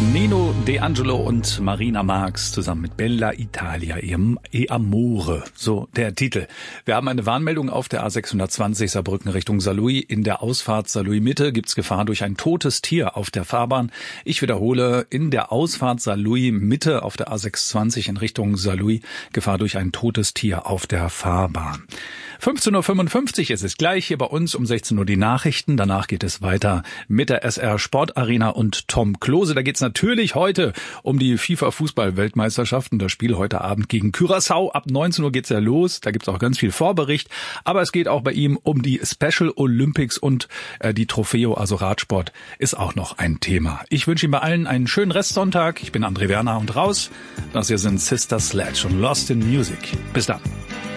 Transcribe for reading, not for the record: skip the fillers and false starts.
Nino D'Angelo und Marina Marx zusammen mit Bella Italia e Amore, so der Titel. Wir haben eine Warnmeldung auf der A620 Saarbrücken Richtung Saarlouis. In der Ausfahrt Saarlouis Mitte gibt's Gefahr durch ein totes Tier auf der Fahrbahn. Ich wiederhole, in der Ausfahrt Saarlouis Mitte auf der A620 in Richtung Saarlouis Gefahr durch ein totes Tier auf der Fahrbahn. 15.55 Uhr ist es gleich hier bei uns, um 16 Uhr die Nachrichten. Danach geht es weiter mit der SR Sportarena und Tom Klose. Da geht es natürlich heute um die FIFA-Fußball-Weltmeisterschaften. Das Spiel heute Abend gegen Curaçao. Ab 19 Uhr geht's ja los. Da gibt's auch ganz viel Vorbericht. Aber es geht auch bei ihm um die Special Olympics und die Trofeo, also Radsport, ist auch noch ein Thema. Ich wünsche Ihnen bei allen einen schönen Restsonntag. Ich bin André Werner und raus. Das hier sind Sister Sledge und Lost in Music. Bis dann.